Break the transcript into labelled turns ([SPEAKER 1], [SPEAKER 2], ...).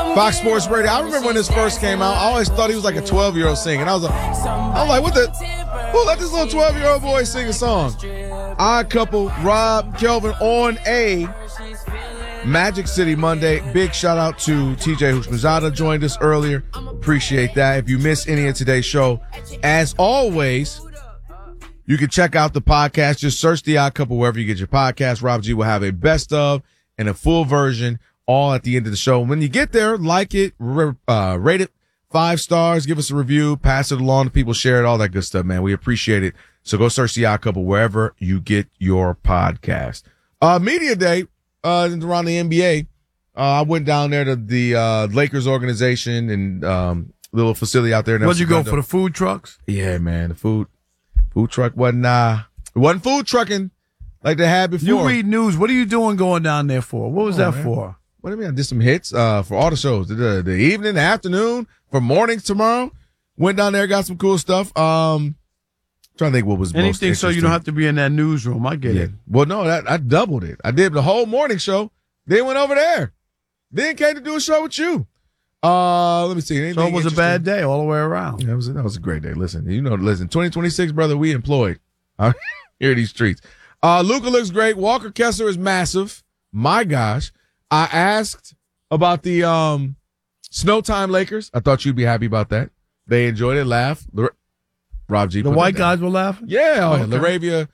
[SPEAKER 1] Fox Sports Radio. I remember when this first came out. I always thought he was like a 12-year-old singing. I was like, what the? Who let this little 12-year-old boy sing a song? Odd Couple, Rob, Kelvin on a Magic City Monday. Big shout out to TJ Houshmandzadeh joined us earlier. Appreciate that. If you missed any of today's show, as always, you can check out the podcast. Just search The Odd Couple wherever you get your podcast. Rob G will have a best of and a full version all at the end of the show. When you get there, like it, rate it 5 stars, give us a review, pass it along to people, share it, all that good stuff, man. We appreciate it. So go search The Odd Couple wherever you get your podcast. Media Day around the NBA. I went down there to the Lakers organization and little facility out there.
[SPEAKER 2] What'd you go for, the food trucks?
[SPEAKER 1] Yeah, man, the food truck wasn't food trucking like they had before.
[SPEAKER 2] You read news. What are you doing going down there for? What was that
[SPEAKER 1] man.
[SPEAKER 2] for?
[SPEAKER 1] What do you mean? I did some hits for all the shows. The evening, the afternoon, for mornings tomorrow. Went down there, got some cool stuff. Trying to think what was
[SPEAKER 2] anything
[SPEAKER 1] most interesting.
[SPEAKER 2] So you don't have to be in that newsroom. I get it.
[SPEAKER 1] Well, no, I doubled it. I did the whole morning show. Then went over there. Then came to do a show with you. Let me see.
[SPEAKER 2] So it was a bad day all the way around.
[SPEAKER 1] Yeah, that was a great day. Listen, 2026, brother, we employed here in these streets. Luka looks great. Walker Kessler is massive. My gosh. I asked about the Snow Time Lakers. I thought you'd be happy about that. They enjoyed it, laughed. Rob G.
[SPEAKER 2] The white guys were laughing?
[SPEAKER 1] Yeah.
[SPEAKER 2] Okay.
[SPEAKER 1] LaRavia